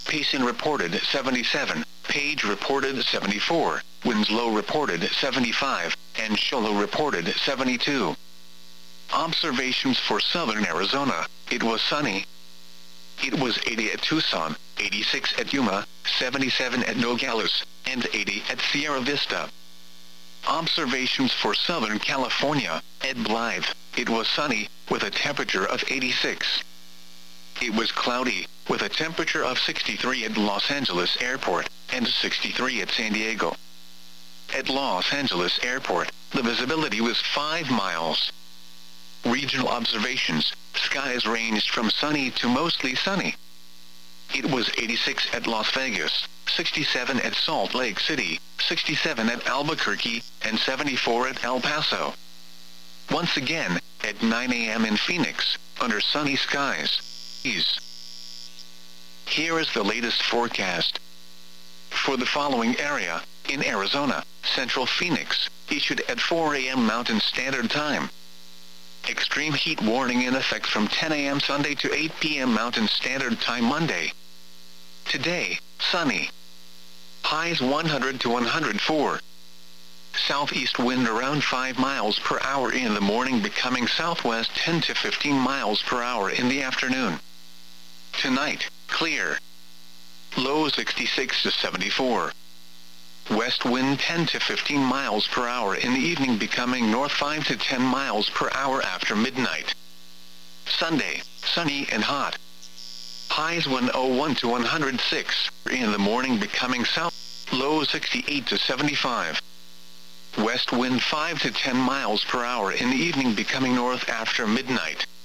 Payson reported 77, Page reported 74, Winslow reported 75, and Sholo reported 72. Observations for southern Arizona. It was sunny. It was 80 at Tucson, 86 at Yuma, 77 at Nogales, and 80 at Sierra Vista. Observations for Southern California. At Blythe, it was sunny, with a temperature of 86. It was cloudy, with a temperature of 63 at Los Angeles Airport, and 63 at San Diego. At Los Angeles Airport, the visibility was 5 miles. Regional observations. Skies ranged from sunny to mostly sunny. It was 86 at Las Vegas, 67 at Salt Lake City, 67 at Albuquerque, and 74 at El Paso. Once again, at 9 a.m. in Phoenix, under sunny skies. Here is the latest forecast. For the following area, in Arizona, Central Phoenix, issued at 4 a.m. Mountain Standard Time. Extreme heat warning in effect from 10 a.m. Sunday to 8 p.m. Mountain Standard Time Monday. Today, sunny. Highs 100 to 104. Southeast wind around 5 miles per hour in the morning, becoming southwest 10 to 15 miles per hour in the afternoon. Tonight, clear. Low 66 to 74. West wind 10 to 15 miles per hour in the evening, becoming north 5 to 10 miles per hour after midnight. Sunday, sunny and hot. Highs 101 to 106 in the morning, becoming south. Low 68 to 75. West wind 5 to 10 miles per hour in the evening, becoming north after midnight.